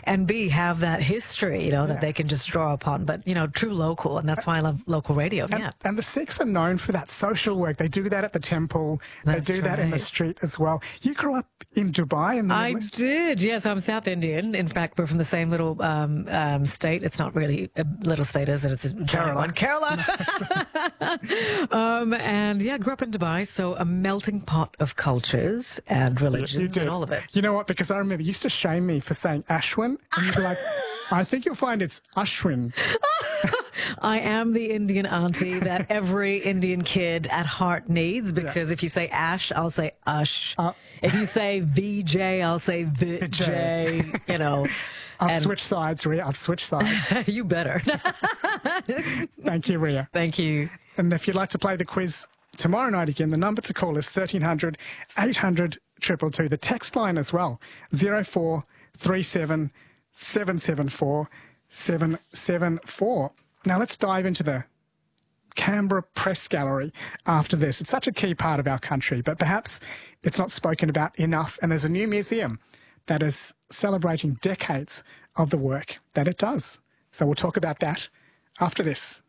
and B, have that history, you know, that they can just draw upon. But, you know, true local, and that's why I love local radio. And the Sikhs are known for that social work. They do that at the temple. They do that in the street as well. You grew up in Dubai in the Middle East? I did, yes. I'm South Indian. In fact, we're from the same little state. It's not really a little state, is it? It's a giant one. Kerala. And yeah, grew up in Dubai, so a melting pot of cultures and religions and all of it. You know what? Because I remember you used to shame me for saying Ashwin, and you'd be like, I think you'll find it's Ashwin. I am the Indian auntie that every Indian kid at heart needs, because if you say Ash, I'll say Ush. If you say VJ, I'll say Vijay, you know. I've switched sides, Ria. I've switched sides. You better. Thank you, Ria. Thank you. And if you'd like to play the quiz tomorrow night again, the number to call is 1300 800 222. The text line as well, 0437 774 774. Now let's dive into the Canberra Press Gallery after this. It's such a key part of our country, but perhaps it's not spoken about enough. And there's a new museum that is celebrating decades of the work that it does. So we'll talk about that after this.